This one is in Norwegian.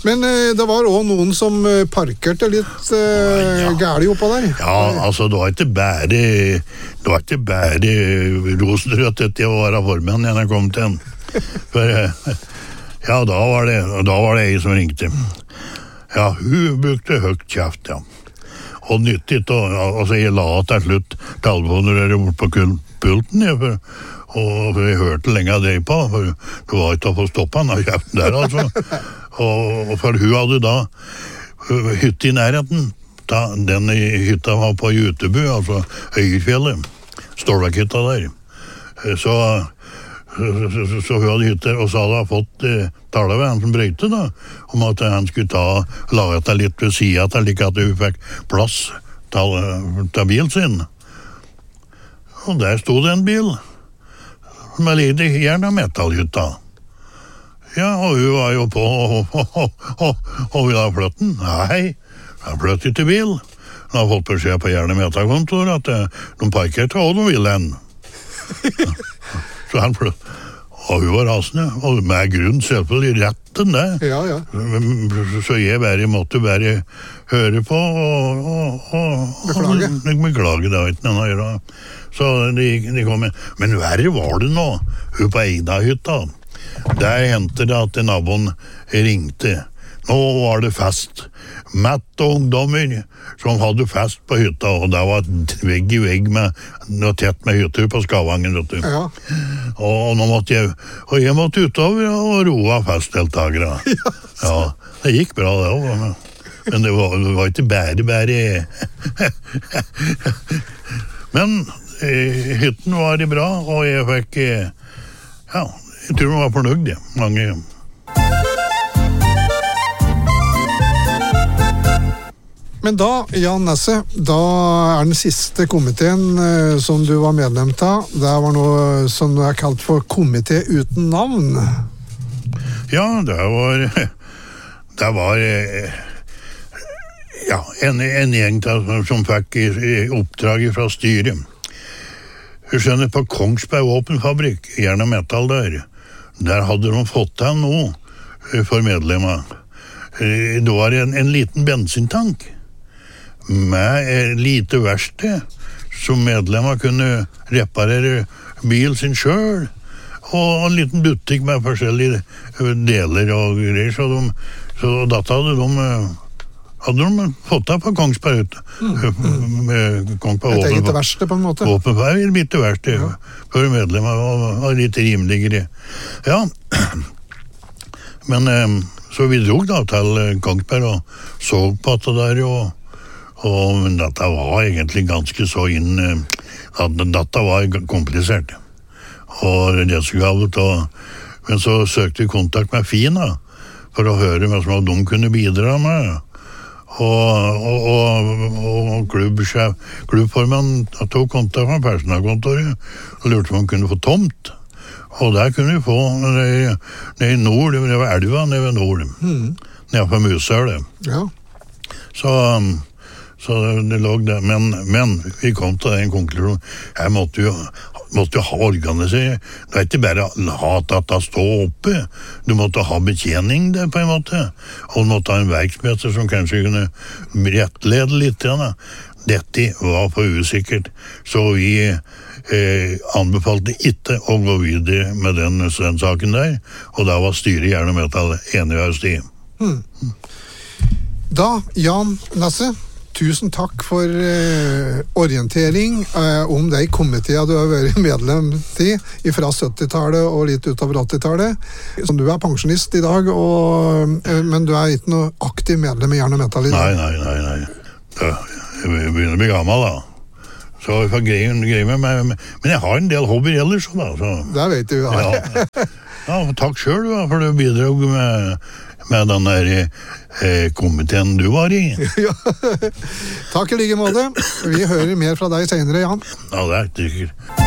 Men det var også noen som parkerte litt gærlig oppå der. Ja, altså det var ikke bare rosenrødt etter å være formann når jeg kom til en. For ja, da var det jeg som ringte. Ja, hun brukte høyt kjeft, ja. Og nyttigt, altså jeg la til slutt telefoner bort på pulten, ja, og jeg hørte lenge av deg på, for det var ikke å få stoppet han av kjeften der, altså. Og for hun hadde da hytte i nærheten, den hytta var på Jutebu, altså Øyerfjellet, Stålvekkhytta der. Så hun hadde hytter, og så hadde hun fått tale ved han som brøyte da, om at han skulle lage det litt ved siden, slik at hun fikk plass til bilen sin. Og der stod det en bil, med litt gjerne metallhytta. Ja, og hun var jo på, og ville ha flytt den. Nei, han flytt ikke bil. Han har fått beskjed på gjerne metallkontor at de parkerte, og de ville den. Så han flytt. Og hun var rasende, og med grunn selvfølgelig retten der. Ja. Så jeg måtte bare høre på og beklage det, ikke noe å gjøre. Så de kom med. Men verre var det nå, hun på Eida-hytta. Der hentet det at naboen ringte. Nå var det fest. Mett og ungdommer som hadde fest på hytta, og det var vegg i vegg med noe tett med hytter på Skavangen, vet du. Ja. Og jeg måtte utover og roe festdeltagere. Ja, det gikk bra det også, men det var ikke bare. Men hytten var bra, og jeg fikk, ja, jeg tror de var fornøyd, ja, mange. Men da, Jan Nesse, da den siste komiteen som du var medlem av, det var noe som er kalt for komité uten navn. Ja, det var ja, en gjeng som fikk oppdrag fra styret. Jeg skjønner, på Kongsberg Våpenfabrikk, gjerne metall der hadde de fått til noe for medlemmer. Det var en liten bensintank med lite verksted som medlemmer kunne reparere bil sin selv, og en liten butikk med forskjellige deler og greier, så dette hadde de fått av på Kongsberg et eget verksted på en måte. Våpenfabrikk, et lite verksted for medlemmer, og litt rimeligere. Ja, men så vi drog da til Kongsberg og så på det der, men dette var egentlig ganske så dette var komplisert og redsgavet, men så søkte vi kontakt med Fina for å høre hva som de kunne bidra med, og klubbformen tok kontakt med personalkontoret og lurte om de kunne få tomt, og der kunne vi få nede i nord, det var elva nede ved nord, nede på Musølet. Ja. Så det lå der, men vi kom til den konklusjonen, her måtte jo ha organisert, det ikke bare ha at stå oppe, du måtte ha betjening der på en måte, og du måtte ha en verksmester som kanskje kunne rettlede litt. Dette var for usikkert, så vi anbefalte ikke å gå videre med den saken der, og da var styret gjerne med til enig av sti. Da, Jan Nesse, tusen takk for orientering om de komiteer du har vært medlem til fra 70-tallet og litt utover 80-tallet. Så du er pensjonist i dag, men du er ikke noe aktiv medlem i Jern og Metall i dag? Nei. Jeg begynner å bli gammel da. Så jeg får greie med meg, men jeg har en del hobbyer ellers da. Så. Det vet du, ja. Ja, takk selv da, for du bidrog med den der komiteen du var i. Ja. Takk i like måte. Vi hører mer fra deg senere, Jan. Ja, det er sikkert.